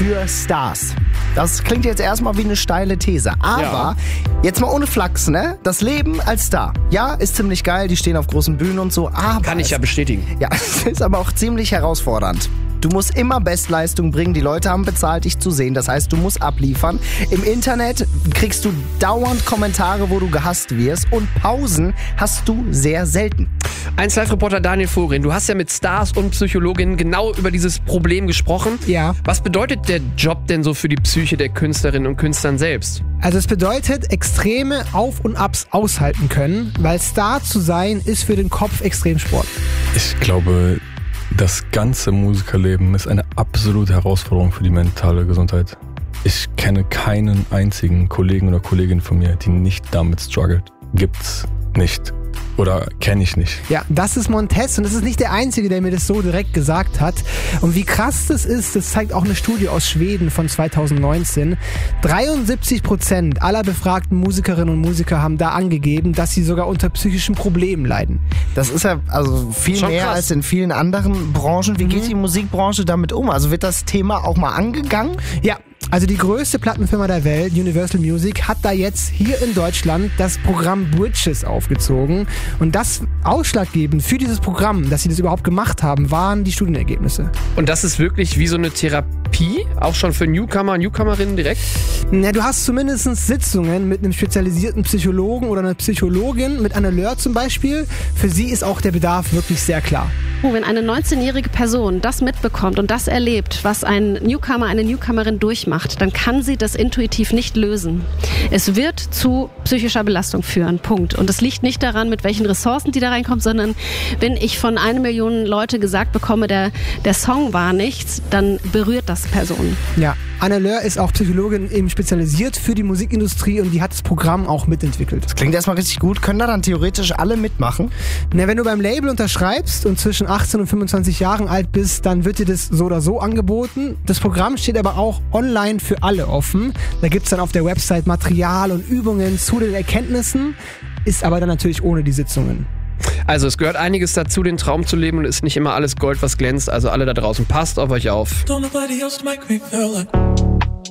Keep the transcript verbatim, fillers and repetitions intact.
für Stars. Das klingt jetzt erstmal wie eine steile These, aber ja. Jetzt mal ohne Flachs, ne? Das Leben als Star, ja, ist ziemlich geil, die stehen auf großen Bühnen und so, aber... Kann ich ja bestätigen. Ja, es ist aber auch ziemlich herausfordernd. Du musst immer Bestleistung bringen, die Leute haben bezahlt, dich zu sehen, das heißt, du musst abliefern. Im Internet kriegst du dauernd Kommentare, wo du gehasst wirst und Pausen hast du sehr selten. eins Live-Reporter Daniel Vorin, du hast ja mit Stars und Psychologinnen genau über dieses Problem gesprochen. Ja. Was bedeutet der Job denn so für die Psyche der Künstlerinnen und Künstlern selbst? Also es bedeutet extreme Auf- und Abs aushalten können, weil Star zu sein ist für den Kopf Extremsport. Ich glaube, das ganze Musikerleben ist eine absolute Herausforderung für die mentale Gesundheit. Ich kenne keinen einzigen Kollegen oder Kollegin von mir, die nicht damit struggelt. Gibt's nicht. Oder kenne ich nicht. Ja, das ist Montez und das ist nicht der Einzige, der mir das so direkt gesagt hat. Und wie krass das ist, das zeigt auch eine Studie aus Schweden von zwanzig neunzehn. dreiundsiebzig Prozent aller befragten Musikerinnen und Musiker haben da angegeben, dass sie sogar unter psychischen Problemen leiden. Das ist ja also viel Schon mehr krass. als in vielen anderen Branchen. Wie mhm. geht die Musikbranche damit um? Also wird das Thema auch mal angegangen? Ja. Also die größte Plattenfirma der Welt, Universal Music, hat da jetzt hier in Deutschland das Programm Bridges aufgezogen. Und das ausschlaggebend für dieses Programm, dass sie das überhaupt gemacht haben, waren die Studienergebnisse. Und das ist wirklich wie so eine Therapie, auch schon für Newcomer, Newcomerinnen direkt? Na, du hast zumindest Sitzungen mit einem spezialisierten Psychologen oder einer Psychologin, mit Anne Löhr zum Beispiel. Für sie ist auch der Bedarf wirklich sehr klar. Wenn eine neunzehnjährige Person das mitbekommt und das erlebt, was ein Newcomer, eine Newcomerin durchmacht, dann kann sie das intuitiv nicht lösen. Es wird zu psychischer Belastung führen, Punkt. Und das liegt nicht daran, mit welchen Ressourcen die da reinkommt, sondern wenn ich von einer Million Leute gesagt bekomme, der, der Song war nichts, dann berührt das Personen. Ja, Anne Löhr ist auch Psychologin eben spezialisiert für die Musikindustrie und die hat das Programm auch mitentwickelt. Das klingt erstmal richtig gut. Können da dann theoretisch alle mitmachen? Na, wenn du beim Label unterschreibst und zwischen achtzehn und fünfundzwanzig Jahren alt bist, dann wird dir das so oder so angeboten. Das Programm steht aber auch online für alle offen. Da gibt es dann auf der Website Material und Übungen zu den Erkenntnissen, ist aber dann natürlich ohne die Sitzungen. Also es gehört einiges dazu, den Traum zu leben und ist nicht immer alles Gold, was glänzt. Also alle da draußen, passt auf euch auf. Don't nobody else make me feel like